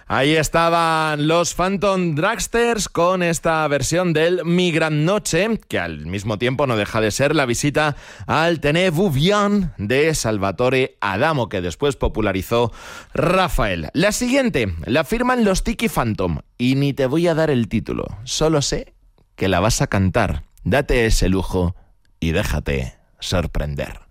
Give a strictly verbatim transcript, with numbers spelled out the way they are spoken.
Ahí estaban los Phantom Dragsters con esta versión del Mi Gran Noche, que al mismo tiempo no deja de ser la visita al Tenez-vous bien de Salvatore Adamo, que después popularizó Rafael. La siguiente la firman los Tiki Phantom y ni te voy a dar el título, solo sé que la vas a cantar. Date ese lujo y déjate sorprender.